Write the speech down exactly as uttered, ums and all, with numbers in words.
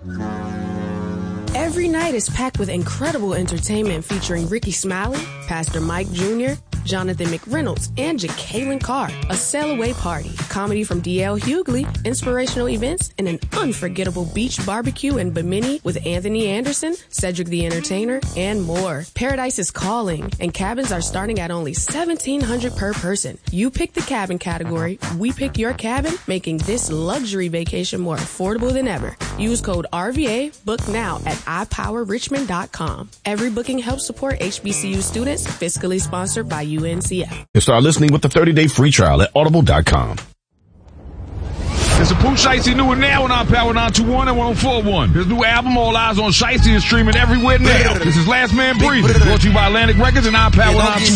Every night is packed with incredible entertainment featuring Ricky Smiley, Pastor Mike Junior, Jonathan McReynolds, and Jacqueline Carr. A sail away party, comedy from D L Hughley, inspirational events, and an unforgettable beach barbecue in Bimini with Anthony Anderson, Cedric the Entertainer, and more. Paradise is calling, and cabins are starting at only seventeen hundred dollars per person. You pick the cabin category, we pick your cabin, making this luxury vacation more affordable than ever. Use code R V A, book now at i power richmond dot com. Every booking helps support H B C U students, fiscally sponsored by U N C F. And start listening with the thirty-day free trial at audible dot com. There's a Pooh Shiesty new and now on our Power nine two one and one oh four one. His new album, All Eyes on Shiesty, is streaming everywhere now. This is Last Man Breathing, brought to you by Atlantic Records and our Power nine two one.